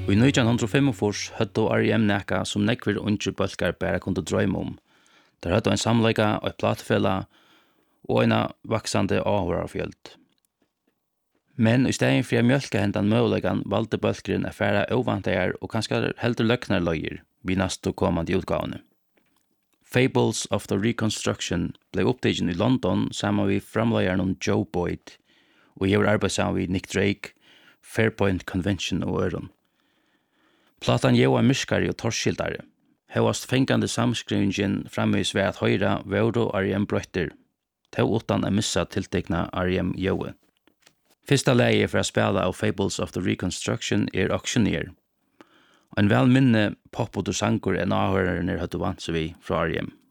I 1945 høvdu R.E.M. nekka som nekvir ungir bølkar bara kunde drøyma om. Der høvdu ein samleika, eit platefella og eina vaksande áhorarfjöld. Men i stedet for å mjölka hendan mögulegan valde bølkurin að færa óvantajar og kanskje heldur løgnar løgir vi næstu komandi utgavene. Fables of the Reconstruction blev upptagen i London saman við framleiðarnum Joe Boyd og hevur arbeiðt við Nick Drake, Fairpoint Convention og øron. Platan gjeva myskari og torskildari. Hevast fengande samskrivingen framvis ved at høyra våru R.E.M. brøttir, tau utan að missa tiltekna R.E.M. gjøve. Fyrsta leie for å spela av Fables of the Reconstruction Auctioneer. En vel minne pop- og sangur enn áhørarnir høttu vant seg vi fra R.E.M.